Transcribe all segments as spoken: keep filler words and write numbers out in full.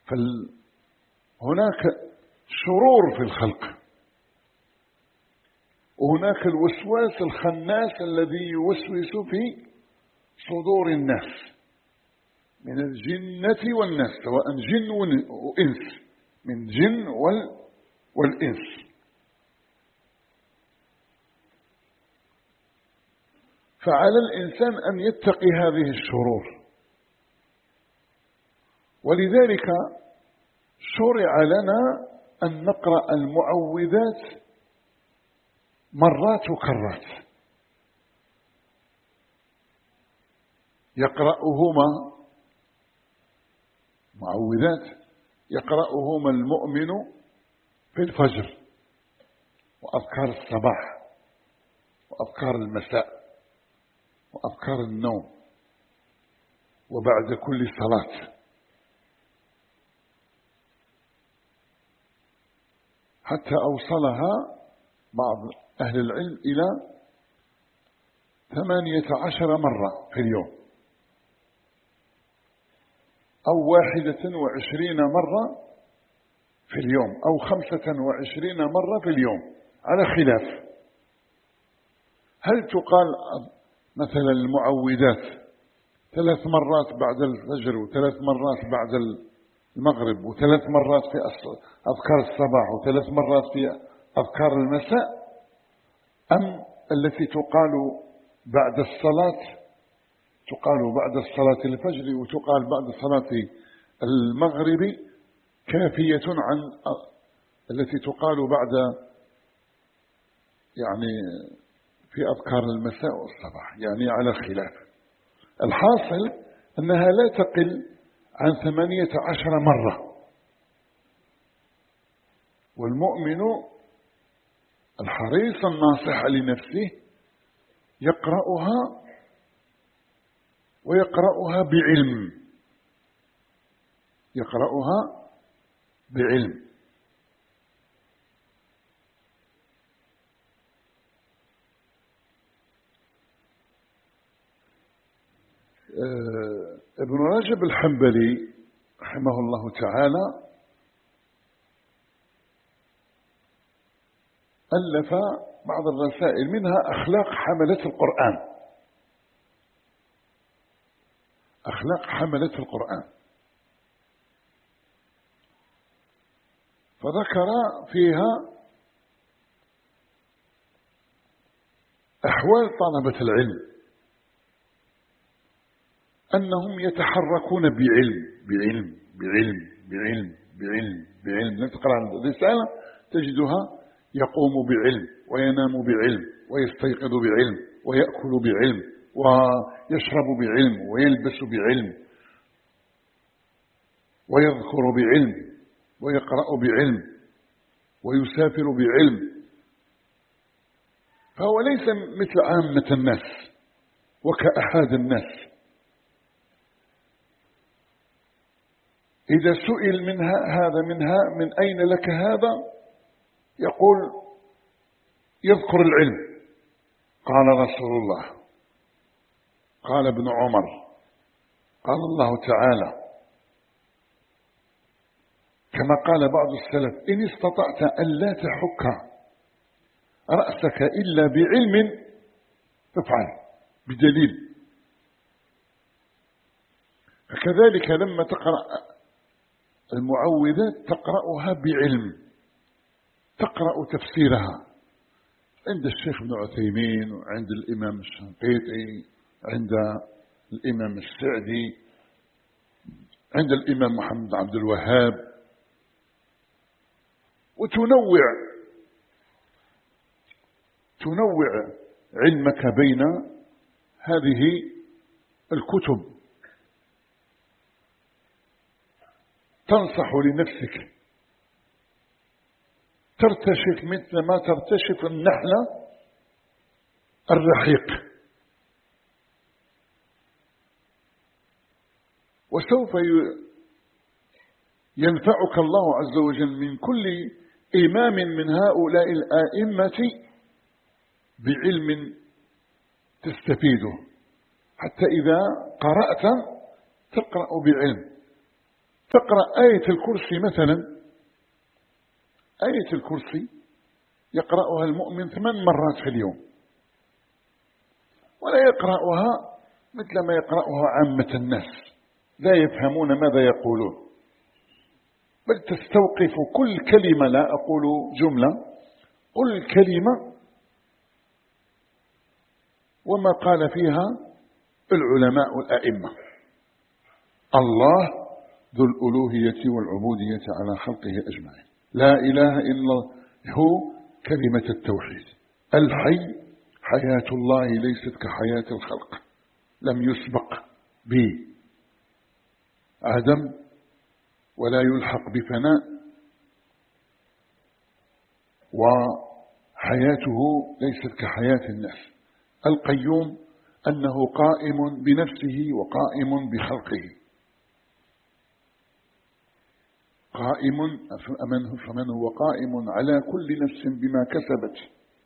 فهناك شرور في الخلق، وهناك الوسواس الخناس الذي يوسوس في صدور الناس من الجنة والناس، سواء جن وإنس، من جن والإنس. فعلى الإنسان أن يتقي هذه الشرور، ولذلك شرع لنا أن نقرأ المعوذات مرات وكرات، يقرأهما معوذات يقرأهما المؤمن في الفجر، وأذكار الصباح، وأذكار المساء، وأذكار النوم، وبعد كل صلاة، حتى أوصلها بعض أهل العلم إلى ثمانية عشر مرة في اليوم، أو واحدة وعشرين مرة في اليوم، أو خمسة وعشرين مرة في اليوم، على خلاف. هل تقال مثلا المعوذات ثلاث مرات بعد الفجر، وثلاث مرات بعد المغرب، وثلاث مرات في أذكار الصباح، وثلاث مرات في أذكار المساء، أم التي تقال بعد الصلاة، تقال بعد صلاة الفجر وتقال بعد صلاة المغرب، كافية عن التي تقال بعد يعني في أذكار المساء والصباح؟ يعني على خلاف. الحاصل أنها لا تقل عن ثمانية عشر مرة، والمؤمن الحريص الناصح لنفسه يقرأها، ويقرأها بعلم، يقرأها بعلم. ابن رجب الحنبلي رحمه الله تعالى ألف بعض الرسائل، منها أخلاق حملة القرآن، أخلاق حملة القرآن، فذكر فيها أحوال طلبة العلم، أنهم يتحركون بعلم بعلم بعلم بعلم بعلم بعلم. تقرأ الرسالة تجدها يقوم بعلم، وينام بعلم، ويستيقظ بعلم، ويأكل بعلم، ويشرب بعلم، ويلبس بعلم، ويذكر بعلم، ويقرأ بعلم، ويسافر بعلم. فهو ليس مثل عامة الناس وكأحد الناس. إذا سئل منها هذا منها من أين لك هذا، يقول يذكر العلم، قال رسول الله، قال ابن عمر، قال الله تعالى، كما قال بعض السلف: إن استطعت أن لا تحك رأسك إلا بعلم فافعل، بدليل. فكذلك لما تقرأ المعوذات تقرأها بعلم، تقرأ تفسيرها عند الشيخ ابن عثيمين، وعند الإمام الشنقيطي، عند الإمام السعدي، عند الإمام محمد عبد الوهاب، وتنوع تنوع علمك بين هذه الكتب، تنصح لنفسك، ترتشف مثل ما ترتشف النحلة الرحيق، وسوف ينفعك الله عز وجل من كل إمام من هؤلاء الآئمة بعلم تستفيده، حتى إذا قرأت تقرأ بعلم، تقرأ آية الكرسي مثلا، آية الكرسي يقرأها المؤمن ثمان مرات في اليوم، ولا يقرأها مثل ما يقرأها عامة الناس، لا يفهمون ماذا يقولون، بل تستوقف كل كلمة، لا أقول جملة، كل كلمة وما قال فيها العلماء والأئمة. الله ذو الألوهية والعبودية على خلقه أجمعين، لا إله إلا هو كلمة التوحيد. الحي حياة الله ليست كحياة الخلق، لم يسبق بعدم ولا يلحق بفناء، وحياته ليست كحياة الناس. القيوم أنه قائم بنفسه وقائم بخلقه، قائم فمن هو قائم على كل نفس بما كسبت،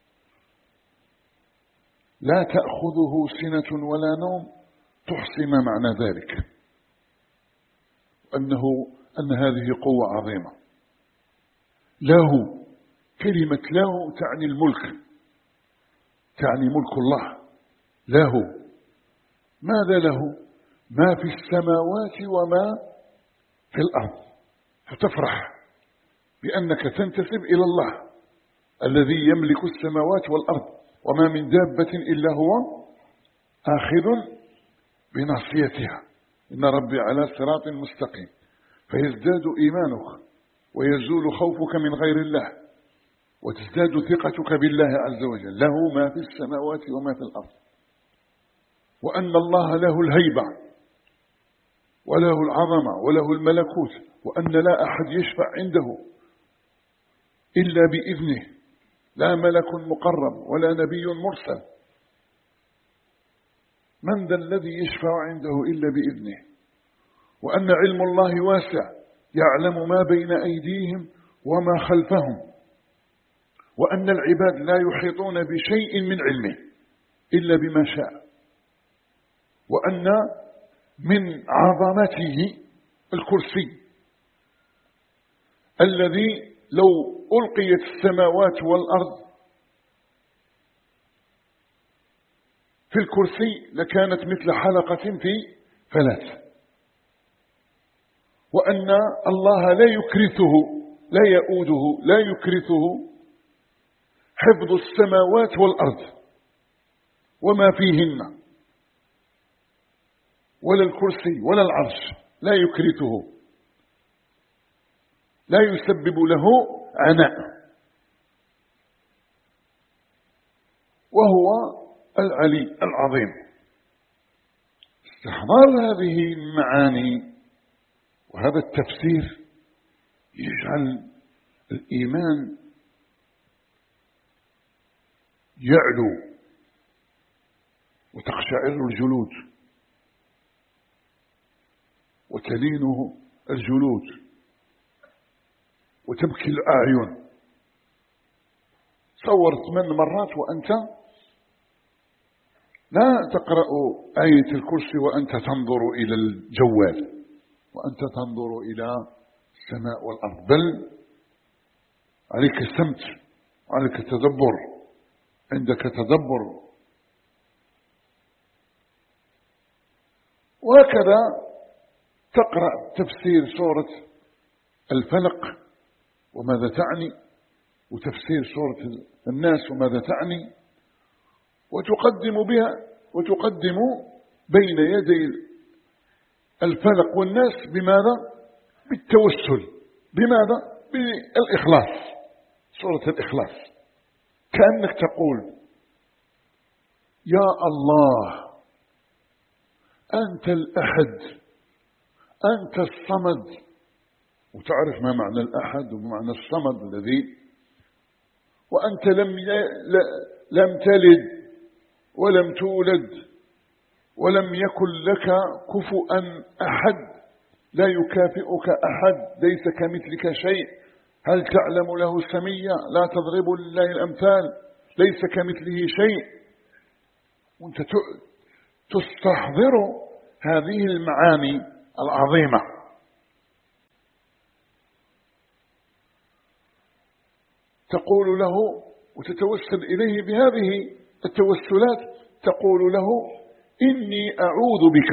لا تأخذه سنة ولا نوم، تحصي ما معنى ذلك، أنه أن هذه قوة عظيمة. له، كلمة له تعني الملك، تعني ملك الله. له، ماذا له؟ ما في السماوات وما في الأرض، فتفرح بأنك تنتسب إلى الله الذي يملك السماوات والأرض، وما من دابة إلا هو آخذ بناصيتها، إن ربي على صراط مستقيم. فيزداد إيمانك ويزول خوفك من غير الله، وتزداد ثقتك بالله عز وجل. له ما في السماوات وما في الأرض، وأن الله له الهيبة وله العظمة وله الملكوت، وأن لا أحد يشفع عنده إلا بإذنه، لا ملك مقرب ولا نبي مرسل. من ذا الذي يشفع عنده إلا بإذنه؟ وأن علم الله واسع، يعلم ما بين أيديهم وما خلفهم، وأن العباد لا يحيطون بشيء من علمه إلا بما شاء، وأن من عظمته الكرسي الذي لو ألقيت السماوات والأرض في الكرسي لكانت مثل حلقة في فلات، وأن الله لا يكرثه، لا يؤوده، لا يكرثه حفظ السماوات والأرض وما فيهن، ولا الكرسي ولا العرش لا يكرثه، لا يسبب له عناء، وهو العلي العظيم. استحضار هذه المعاني وهذا التفسير يجعل الإيمان يعلو وتقشعر الجلود وتلينه الجلود وتبكي الأعين. صور ثمان مرات وأنت لا تقرأ آية الكرسي وأنت تنظر إلى الجوال وأنت تنظر إلى السماء والأرض، بل عليك السمت وعليك التدبر. عندك تدبر. وهكذا تقرأ تفسير سورة الفلق وماذا تعني، وتفسير سورة الناس وماذا تعني، وتقدم بها وتقدم بين يدي الفلق والناس بماذا؟ بالتوسل. بماذا؟ بالإخلاص. سورة الإخلاص، كأنك تقول يا الله أنت الأحد، أنت الصمد. وتعرف ما معنى الأحد ومعنى الصمد الذي، وأنت لم ي... ل... لم تلد ولم تولد ولم يكن لك كفؤا أحد، لا يكافئك أحد، ليس كمثلك شيء، هل تعلم له سميا، لا تضرب لله الأمثال، ليس كمثله شيء. وانت تستحضر هذه المعاني العظيمة تقول له وتتوسل إليه بهذه التوسلات، تقول له إني أعوذ بك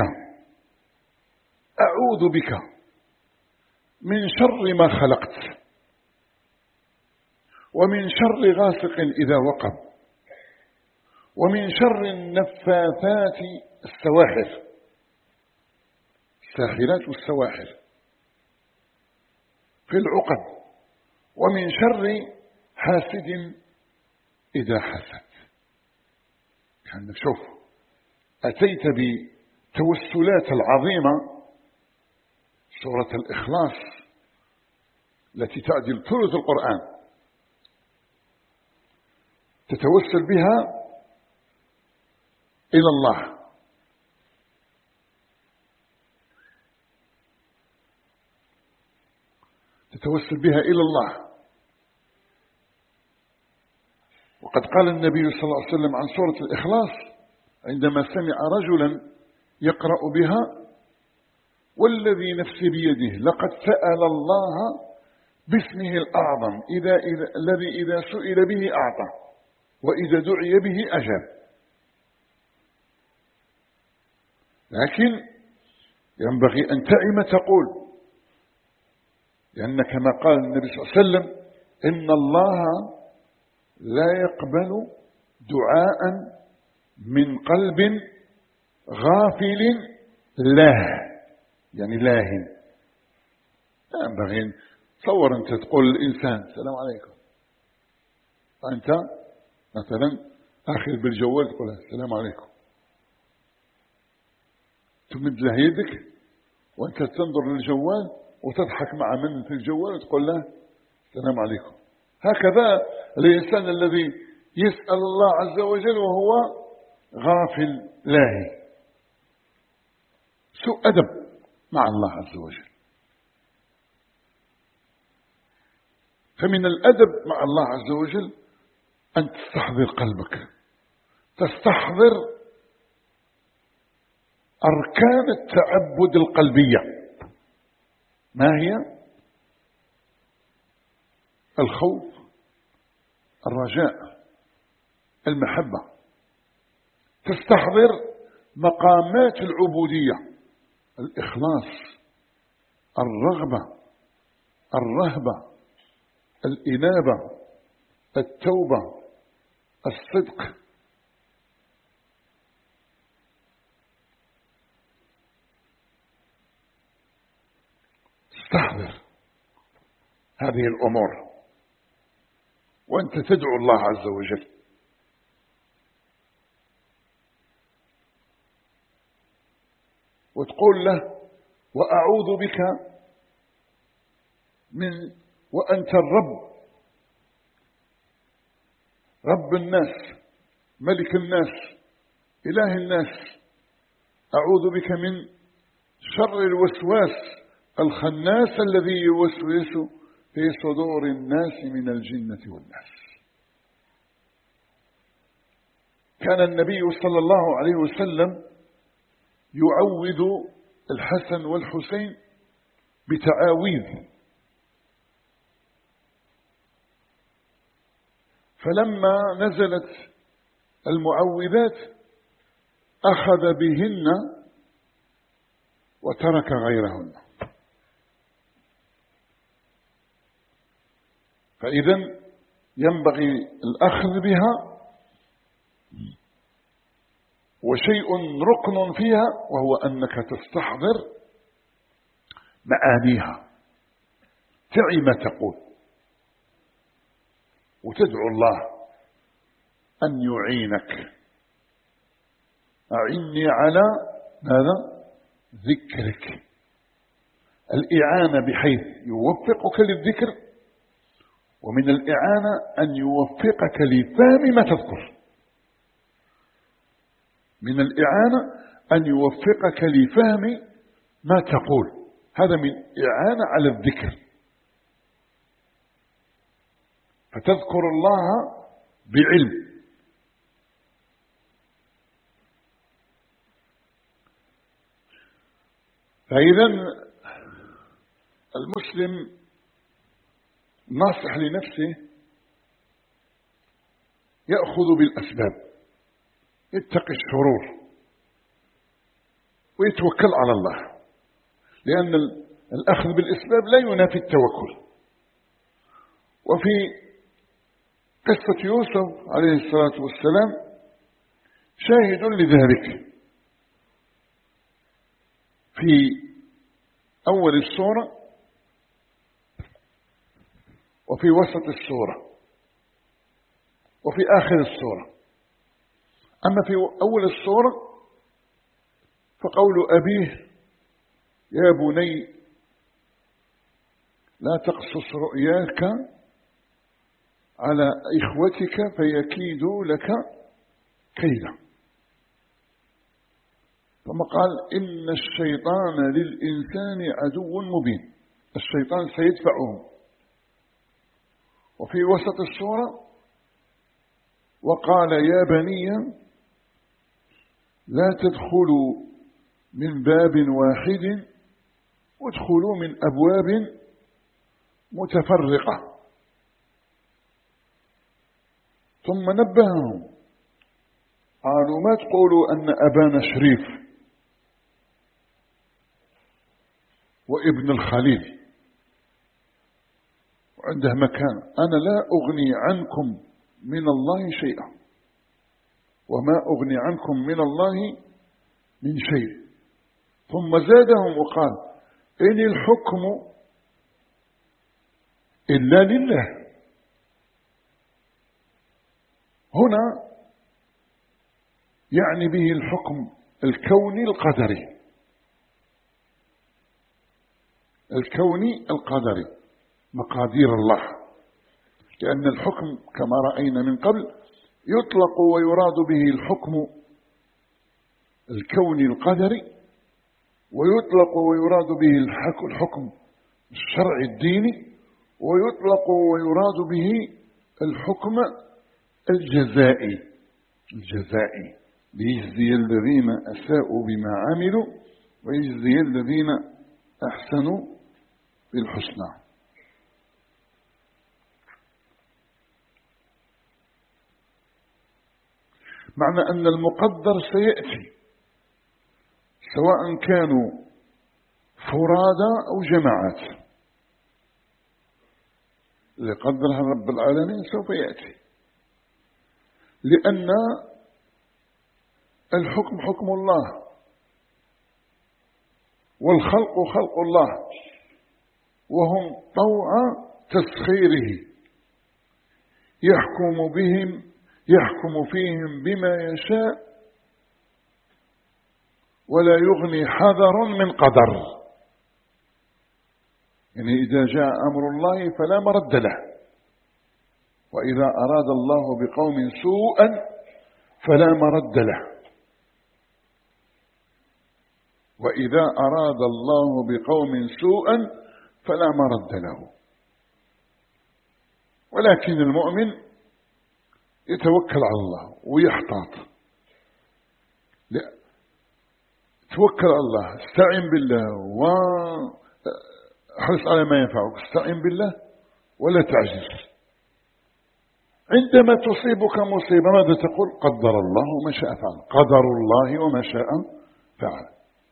أعوذ بك من شر ما خلقت، ومن شر غاسق إذا وقب، ومن شر النفاثات السواحر، الساحرات والسواحر في العقد، ومن شر حاسد إذا حسد. يعني شوف، أتيت بتوسلات العظيمة، سورة الإخلاص التي تعدل ثلث القرآن تتوسل بها إلى الله، تتوسل بها إلى الله. وقد قال النبي صلى الله عليه وسلم عن سورة الإخلاص عندما سمع رجلا يقرأ بها: والذي نفسي بيده لقد سأل الله باسمه الأعظم إذا إذا الذي إذا سئل به أعطى وإذا دعي به أجاب. لكن ينبغي أن تعم تقول، لأن كما قال النبي صلى الله عليه وسلم: إن الله لا يقبل دعاء من قلب غافل لاه، يعني لاهن. ينبغي تصور أنت تقول للإنسان: السلام عليكم، أنت مثلا آخذ بالجوال تقول: السلام عليكم، تمد له يدك وأنت تنظر للجوال وتضحك مع من في الجوال وتقول له السلام عليكم. هكذا الإنسان الذي يسأل الله عز وجل وهو غافل لاهي، سوء أدب مع الله عز وجل. فمن الأدب مع الله عز وجل أن تستحضر قلبك، تستحضر أركان التعبد القلبية. ما هي؟ الخوف، الرجاء، المحبة. تستحضر مقامات العبودية: الإخلاص، الرغبة، الرهبة، الإنابة، التوبة، الصدق. تستحضر هذه الأمور وأنت تدعو الله عز وجل. وتقول له: وأعوذ بك من وأنت الرب، رب الناس، ملك الناس، إله الناس، أعوذ بك من شر الوسواس الخناس الذي يوسوس في صدور الناس من الجنة والناس. كان النبي صلى الله عليه وسلم يعوذ الحسن والحسين بتعاويذ، فلما نزلت المعوذات أخذ بهن وترك غيرهن. فإذا ينبغي الأخذ بها، وشيء ركن فيها وهو أنك تستحضر معانيها، تعي ما تقول، وتدعو الله أن يعينك. أعني على هذا ذكرك، الإعانة بحيث يوفقك للذكر، ومن الإعانة أن يوفقك لفهم ما تذكر. من الإعانة أن يوفقك لفهم ما تقول، هذا من إعانة على الذكر. فتذكر الله بعلم. فإذا المسلم ناصح لنفسه يأخذ بالأسباب، يتقي الشرور ويتوكل على الله، لأن الأخذ بالأسباب لا ينافي التوكل. وفي قصة يوسف عليه الصلاة والسلام شاهد لذلك. في أول السورة وفي وسط السورة وفي آخر السورة. أما في أول السورة فقول أبيه يا بني لا تقصص رؤياك على إخوتك فيكيدوا لك كيدا، ثم قال إن الشيطان للإنسان عدو مبين، الشيطان سيدفعهم. وفي وسط السورة وقال يا بني لا تدخلوا من باب واحد وادخلوا من أبواب متفرقة، ثم نبههم قالوا ما تقولوا أن أبانا شريف وابن الخليل وعنده مكان، أنا لا أغني عنكم من الله شيئا وما أغني عنكم من الله من شيء. ثم زادهم وقال إن الحكم إلا لله. هنا يعني به الحكم الكوني القدري، الكوني القدري مقادير الله، لأن الحكم كما رأينا من قبل يطلق ويراد به الحكم الكوني القدري، ويطلق ويراد به الحكم الشرعي الديني، ويطلق ويراد به الحكم الجزائي الجزائي ليجزي الذين أساءوا بما عملوا ويجزي الذين أحسنوا بالحسنى. معنى أن المقدر سيأتي سواء كانوا فرادى أو جماعات، اللي قدرها رب العالمين سوف يأتي، لأن الحكم حكم الله والخلق خلق الله، وهم طوع تسخيره يحكم بهم يحكم فيهم بما يشاء ولا يغني حذر من قدر. يعني إذا جاء أمر الله فلا مرد له، وإذا أراد الله بقوم سوءا فلا مرد له، وإذا أراد الله بقوم سوءا فلا مرد له. ولكن المؤمن يتوكل على الله ويحتاط، توكل على الله، استعن بالله وحرص على ما ينفعك، استعن بالله ولا تعجز. عندما تصيبك مصيبة ماذا تقول؟ قدر الله وما شاء فعل، قدر الله وما شاء فعل.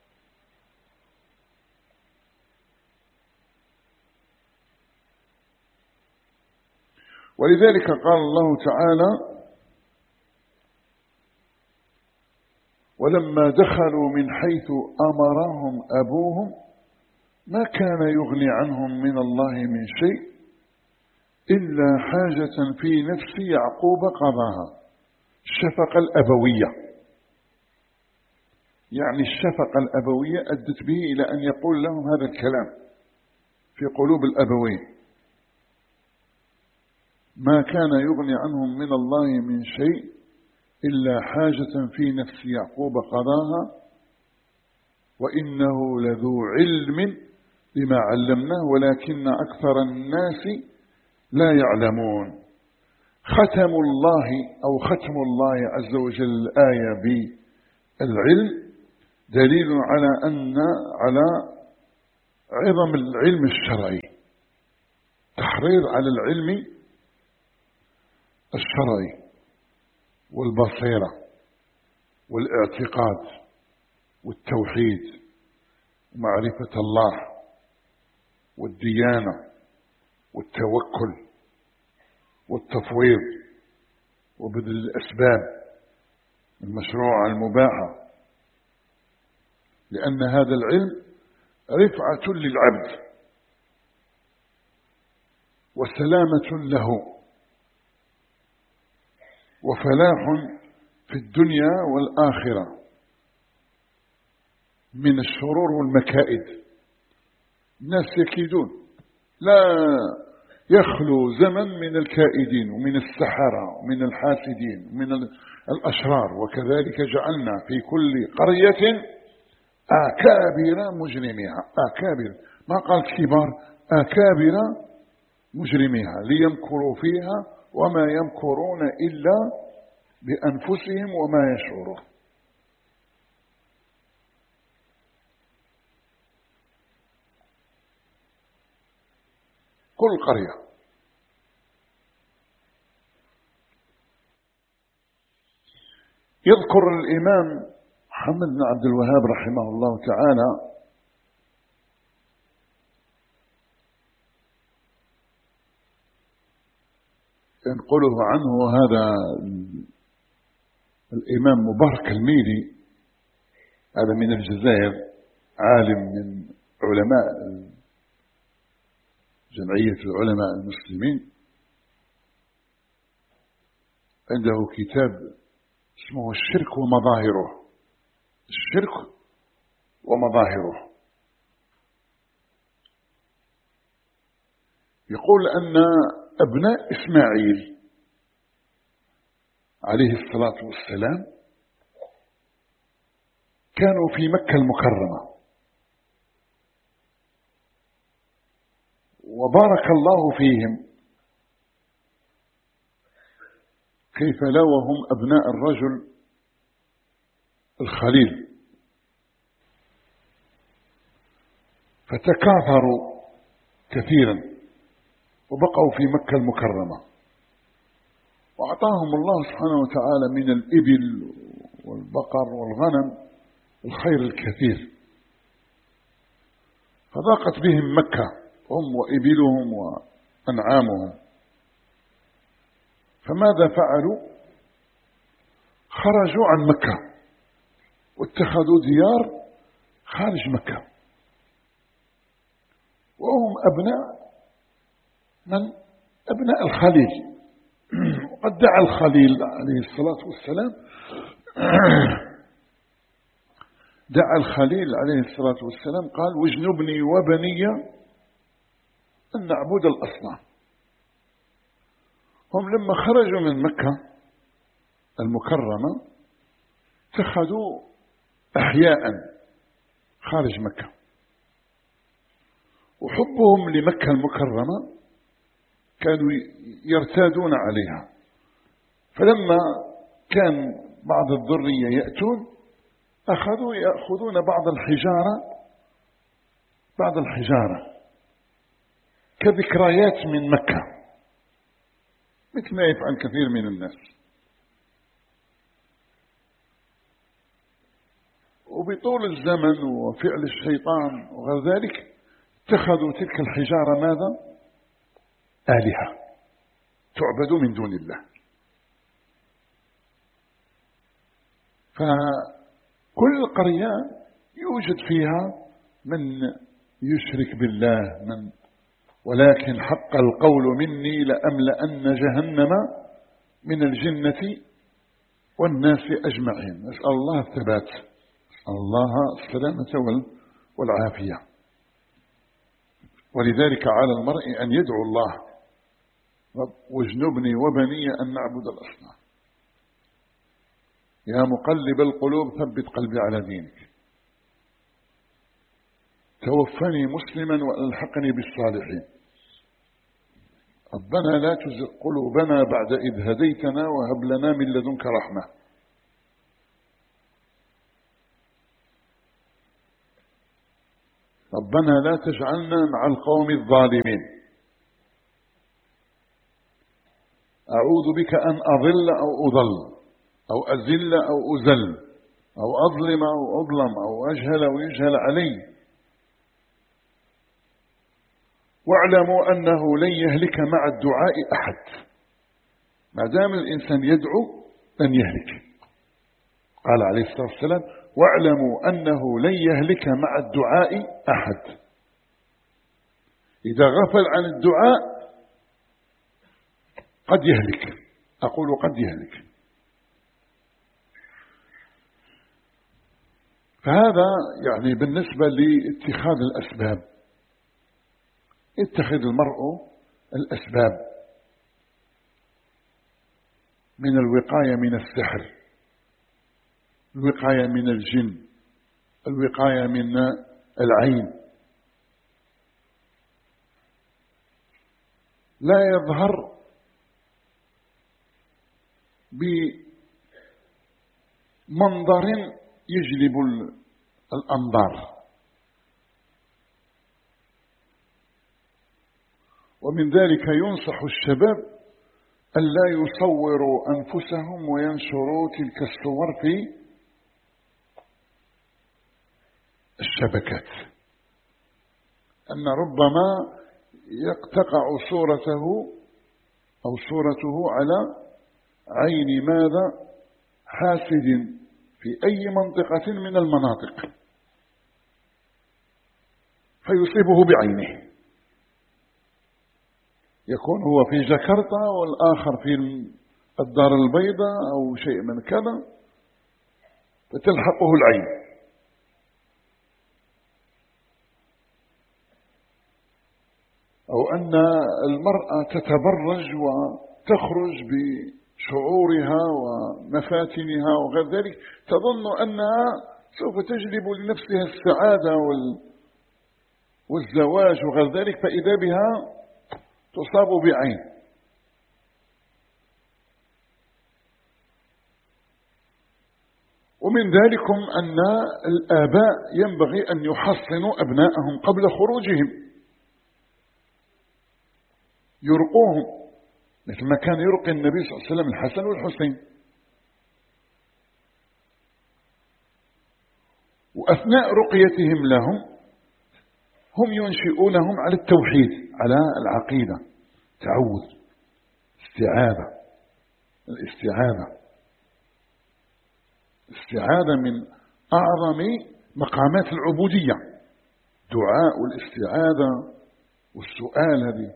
ولذلك قال الله تعالى ولما دخلوا من حيث أمرهم أبوهم ما كان يغني عنهم من الله من شيء إلا حاجة في نفس يعقوب قضاها. الشفقة الأبوية، يعني الشفقة الأبوية أدت به إلى أن يقول لهم هذا الكلام في قلوب الأبوين، ما كان يغني عنهم من الله من شيء إلا حاجة في نفس يعقوب قضاها وإنه لذو علم بما علمناه ولكن أكثر الناس لا يعلمون. ختم الله أو ختم الله عز وجل الآية بالعلم دليل على أن على عظم العلم الشرعي، تحريض على العلم الشرعي. والبصيرة والاعتقاد والتوحيد ومعرفة الله والديانة والتوكل والتفويض وبذل الأسباب المشروعة المباحة، لأن هذا العلم رفعة للعبد وسلامة له وفلاح في الدنيا والآخرة من الشرور والمكائد. الناس يكيدون، لا يخلو زمن من الكائدين ومن السحرة ومن الحاسدين ومن الأشرار. وكذلك جعلنا في كل قرية أكابر مجرميها، أكابر ما قال كبار، أكابر مجرميها ليمكروا فيها وما يمكرون إلا بأنفسهم وما يشعرون. كل قرية. يذكر الإمام محمد بن عبد الوهاب رحمه الله تعالى ينقله عنه هذا الإمام مبارك الميري، هذا من الجزائر، عالم من علماء جمعية العلماء المسلمين، عنده كتاب اسمه الشرك ومظاهره، الشرك ومظاهره. يقول أن أبناء إسماعيل عليه الصلاة والسلام كانوا في مكة المكرمة، وبارك الله فيهم، كيف لا وهم أبناء الرجل الخليل، فتكاثروا كثيرا وبقوا في مكة المكرمة، وأعطاهم الله سبحانه وتعالى من الإبل والبقر والغنم الخير الكثير، فضاقت بهم مكة هم وإبلهم وأنعامهم. فماذا فعلوا؟ خرجوا عن مكة واتخذوا ديار خارج مكة، وهم أبناء من؟ أبناء الخليل. وقد دعا الخليل عليه الصلاة والسلام دعا الخليل عليه الصلاة والسلام قال: واجنبني وبني أن نعبد الأصنام. هم لما خرجوا من مكة المكرمة اتخذوا أحياء خارج مكة، وحبهم لمكة المكرمة كانوا يرتادون عليها، فلما كان بعض الذرية يأتون أخذوا يأخذون بعض الحجارة بعض الحجارة كذكريات من مكة، مثل ما يفعل كثير من الناس. وبطول الزمن وفعل الشيطان وغير ذلك اتخذوا تلك الحجارة ماذا؟ آلهة تعبد من دون الله. فكل قرية يوجد فيها من يشرك بالله، من ولكن حق القول مني لأملأن جهنم من الجنة والناس أجمعين. نسأل الله الثبات، نسأل الله السلامة والعافية. ولذلك على المرء أن يدعو الله: رب واجنبني وبني أن نعبد الأصنام. يا مقلب القلوب ثبت قلبي على دينك، توفني مسلما وألحقني بالصالحين. ربنا لا تزغ قلوبنا بعد إذ هديتنا وهب لنا من لدنك رحمة. ربنا لا تجعلنا مع القوم الظالمين. أعوذ بك أن أضل أو أضل. أو أذل أو أذل أو أظلم أو أظلم أو أجهل أو يجهل علي. واعلموا أنه لن يهلك مع الدعاء أحد، ما دام الإنسان يدعو لن يهلك. قال عليه الصلاة والسلام: واعلموا أنه لن يهلك مع الدعاء أحد. إذا غفل عن الدعاء قد يهلك، أقول قد يهلك. فهذا يعني بالنسبة لاتخاذ الأسباب. اتخذ المرء الأسباب من الوقاية من السحر، الوقاية من الجن، الوقاية من العين. لا يظهر بمنظر يجلب الأنظار. ومن ذلك ينصح الشباب أن لا يصوروا أنفسهم وينشروا تلك الصور في الشبكات، أن ربما يقتقع صورته أو صورته على عين ماذا حاسد في أي منطقة من المناطق فيصيبه بعينه، يكون هو في جاكرتا والآخر في الدار البيضاء أو شيء من كذا، فتلحقه العين. أو أن المرأة تتبرج وتخرج بشعورها ومفاتنها وغير ذلك، تظن أنها سوف تجلب لنفسها السعادة والزواج وغير ذلك، فإذا بها تصاب بعين. ومن ذلكم أن الآباء ينبغي أن يحصنوا أبناءهم قبل خروجهم، يرقوهم مثل ما كان يرقي النبي صلى الله عليه وسلم الحسن والحسين. وأثناء رقيتهم لهم هم ينشئونهم على التوحيد، على العقيدة، تعوذ، استعاذة. الاستعاذة الاستعاذة من أعظم مقامات العبودية، دعاء والاستعاذة والسؤال هذه.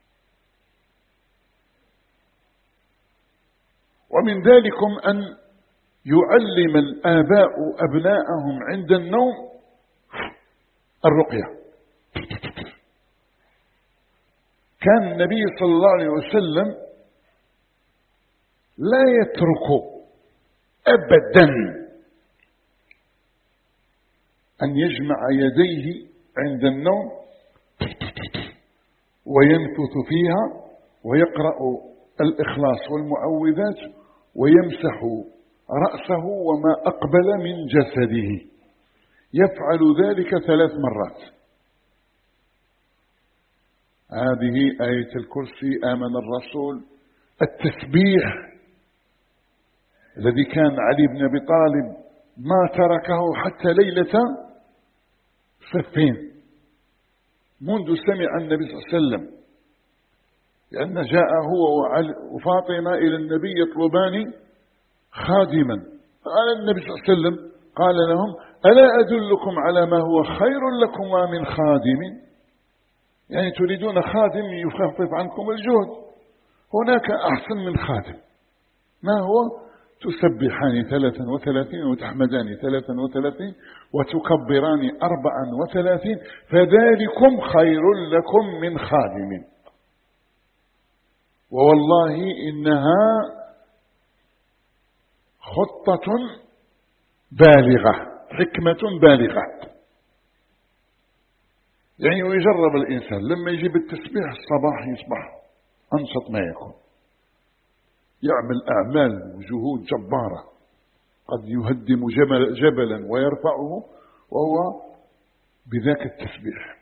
ومن ذلكم أن يعلم الآباء أبناءهم عند النوم الرقية. كان النبي صلى الله عليه وسلم لا يترك أبدا أن يجمع يديه عند النوم وينفث فيها ويقرأ الإخلاص والمعوذات ويمسح رأسه وما أقبل من جسده، يفعل ذلك ثلاث مرات. هذه آية الكرسي، آمن الرسول، التسبيح الذي كان علي بن أبي طالب ما تركه حتى ليلة صفين منذ سمع النبي صلى الله عليه وسلم، لأن جاء هو وفاطمة إلى النبي يطلبان خادما، قال النبي صلى الله عليه وسلم قال لهم: ألا أدلكم على ما هو خير لكم من خادم؟ يعني تريدون خادم يخفف عنكم الجهد، هناك أحسن من خادم. ما هو؟ تسبحان ثلاثا وثلاثين وتحمدان ثلاثا وثلاثين وتكبران أربعا وثلاثين، فذلكم خير لكم من خادم. ووالله إنها خطة بالغة، حكمة بالغة. يعني ويجرب الإنسان لما يجيب التسبيح الصباح يصبح أنشط ما يكون، يعمل أعمال وجهود جبارة، قد يهدم جبل جبلا ويرفعه وهو بذاك التسبيح.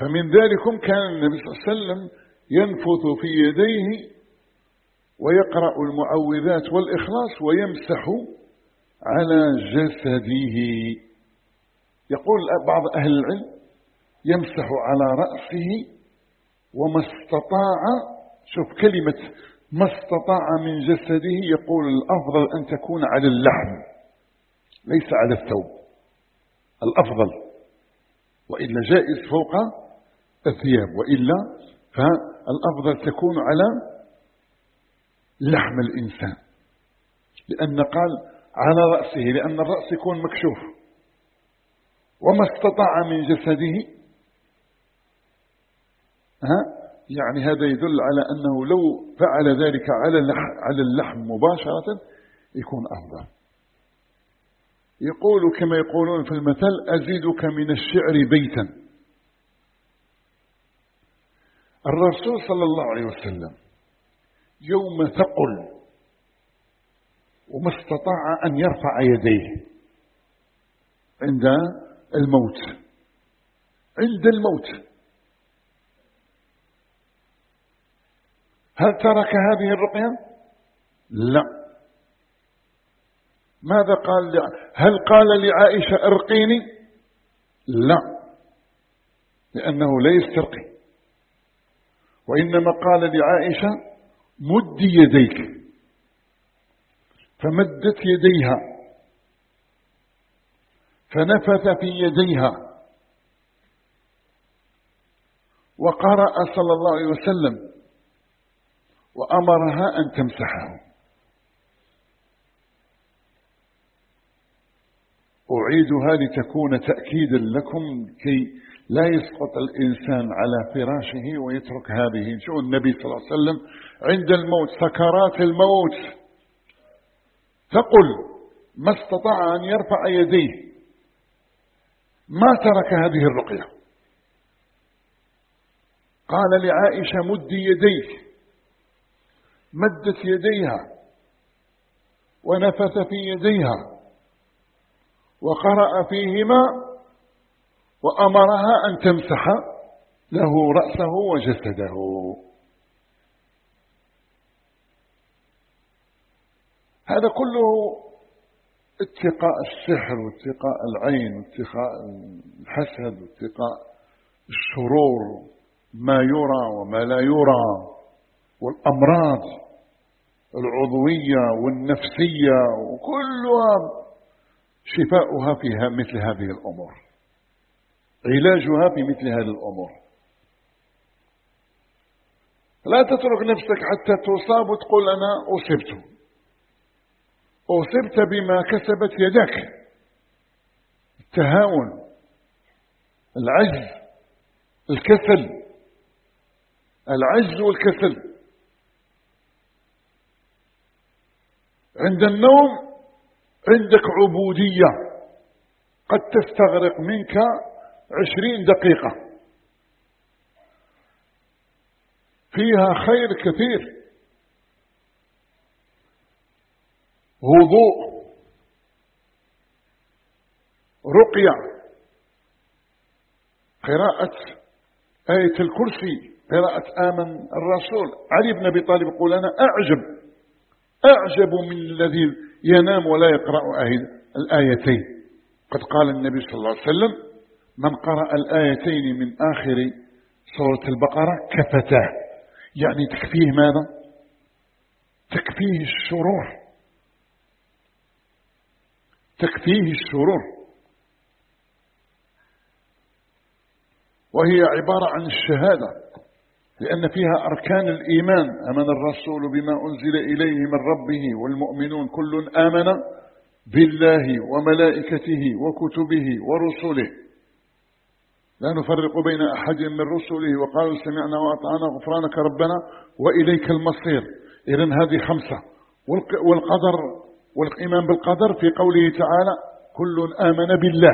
فمن ذلكم كان النبي صلى الله عليه وسلم ينفث في يديه ويقرأ المعوذات والإخلاص ويمسح على جسده. يقول بعض أهل العلم يمسح على رأسه وما استطاع، شوف كلمة ما استطاع من جسده، يقول الأفضل أن تكون على اللحم ليس على الثوب، الأفضل، وإلا جائز فوق الثياب، وإلا فالأفضل تكون على لحم الإنسان، لأن قال على رأسه لأن الرأس يكون مكشوف. وما استطاع من جسده، ها يعني هذا يدل على أنه لو فعل ذلك على اللحم, على اللحم مباشرة يكون أفضل. يقول كما يقولون في المثل أزيدك من الشعر بيتا. الرسول صلى الله عليه وسلم يوم ثقل وما استطاع أن يرفع يديه عند الموت، عند الموت، هل ترك هذه الرقية؟ لا. ماذا قال؟ هل قال لعائشة ارقيني؟ لا، لأنه لا يسترقي، وإنما قال لعائشة مدي يديك، فمدت يديها فنفث في يديها وقرأ صلى الله عليه وسلم وأمرها أن تمسحه. أعيدها لتكون تأكيدا لكم كي لا يسقط الإنسان على فراشه ويترك هذه. شو النبي صلى الله عليه وسلم عند الموت، سكرات الموت، ثقل، ما استطاع أن يرفع يديه، ما ترك هذه الرقية. قال لعائشة مدي يديك، مدت يديها ونفث في يديها وقرأ فيهما وأمرها أن تمسح له رأسه وجسده. هذا كله اتقاء السحر واتقاء العين واتقاء الحسد واتقاء الشرور، ما يرى وما لا يرى، والأمراض العضوية والنفسية، وكلها شفاؤها فيها مثل هذه الأمور، علاجها في مثل هذه الأمور. لا تترك نفسك حتى تصاب وتقول أنا أصبت، أصبت بما كسبت يدك، التهاون، العجز، الكسل، العجز والكسل. عند النوم عندك عبودية قد تستغرق منك عشرين دقيقة، فيها خير كثير، وضوء، رقية، قراءة آية الكرسي، قراءة آمن الرسول. علي بن أبي طالب يقول أنا أعجب أعجب من الذي ينام ولا يقرأ الآيتين. قد قال النبي صلى الله عليه وسلم من قرأ الآيتين من آخر سورة البقرة كفتاه، يعني تكفيه ماذا؟ تكفيه الشرور، تكفيه الشرور. وهي عبارة عن الشهادة، لأن فيها أركان الإيمان. آمن الرسول بما أنزل إليه من ربه والمؤمنون كل آمن بالله وملائكته وكتبه ورسله لا نفرق بين أحد من رسله وقالوا سمعنا وأطعنا غفرانك ربنا وإليك المصير. إذن هذه خمسة. والقدر والإيمان بالقدر في قوله تعالى كل آمن بالله،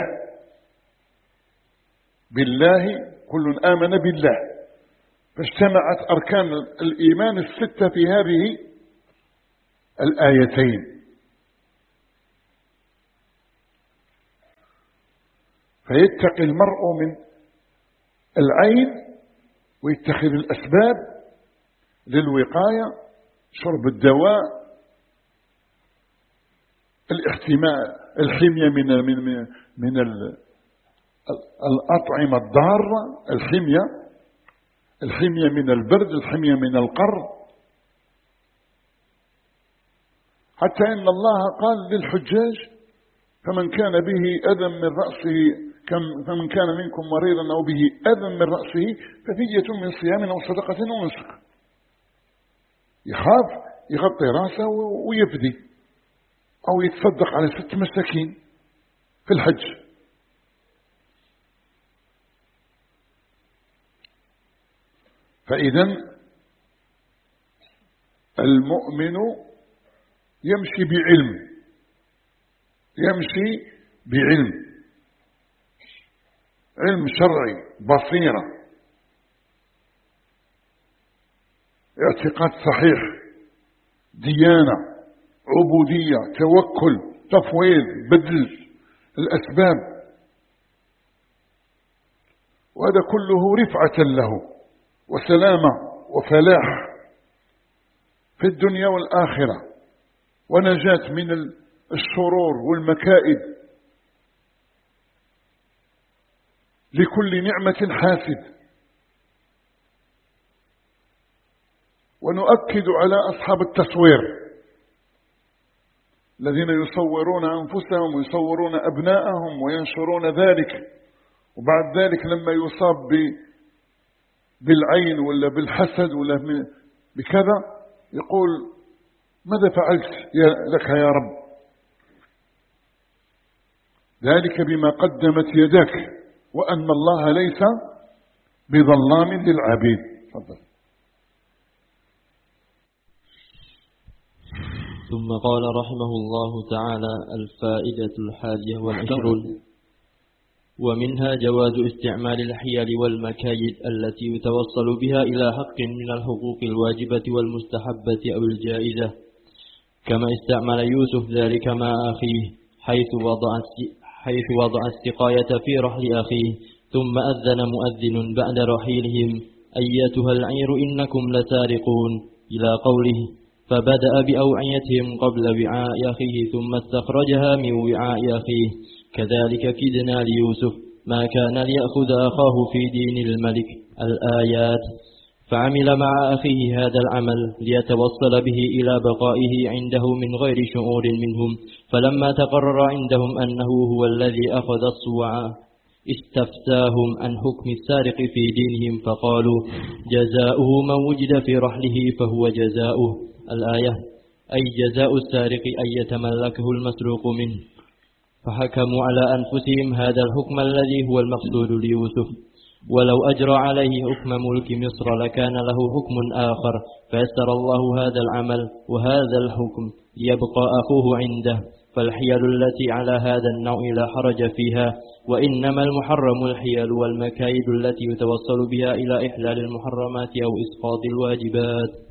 بالله كل آمن بالله. فاجتمعت أركان الإيمان الستة في هذه الآيتين. فيتقي المرء من العين ويتخذ الأسباب للوقاية، شرب الدواء، الاحتماء، الحمية من من من, من الأطعمة الضارة، الحمية الحمية من البرد، الحمية من القر. حتى إن الله قال للحجاج: فمن كان به أذى من رأسه فمن كان منكم مريضا أو به أذى من رأسه ففدية من صيام أو صدقة أو نسك. يخاف يغطي رأسه ويفدي أو يتصدق على ست مساكين في الحج. فإذا المؤمن يمشي بعلم، يمشي بعلم، علم شرعي، بصيرة، اعتقاد صحيح، ديانة، عبودية، توكل، تفويض، بذل الأسباب، وهذا كله رفعة له وسلامة وفلاح في الدنيا والآخرة، ونجاة من الشرور والمكائد. لكل نعمة حاسد. ونؤكد على أصحاب التصوير الذين يصورون أنفسهم ويصورون أبناءهم وينشرون ذلك، وبعد ذلك لما يصاب بالعين ولا بالحسد ولا بكذا يقول: ماذا فعلت لك يا رب؟ ذلك بما قدمت يدك وأن الله ليس بظلام للعبيد. تفضل. ثم قال رحمه الله تعالى: الفائدة الحادية والعشرون: ومنها جواز استعمال الحيل والمكايد التي يتوصل بها إلى حق من الحقوق الواجبة والمستحبة أو الجائزة، كما استعمل يوسف ذلك مع أخيه حيث وضع حيث وضع السقاية في رحل أخيه، ثم أذن مؤذن بعد رحيلهم: أيتها العير إنكم لسارقون، إلى قوله: فبدأ بأوعيتهم قبل وعاء أخيه ثم استخرجها من وعاء أخيه. كذلك كدنا ليوسف ما كان ليأخذ أخاه في دين الملك. الآيات. فعمل مع أخيه هذا العمل ليتوصل به إلى بقائه عنده من غير شعور منهم، فلما تقرر عندهم أنه هو الذي أخذ الصواع استفتاهم عن حكم السارق في دينهم، فقالوا: جزاؤه من وجد في رحله فهو جزاؤه. الآية. أي جزاء السارق أن يتملكه المسروق منه. فحكموا على أنفسهم هذا الحكم الذي هو المقصود ليوسف، ولو أجرى عليه حكم ملك مصر لكان له حكم آخر، فيسر الله هذا العمل وهذا الحكم يبقى أخوه عنده. فالحيل التي على هذا النوع لا حرج فيها، وإنما المحرم الحيل والمكايد التي يتوصل بها إلى إحلال المحرمات أو إسقاط الواجبات.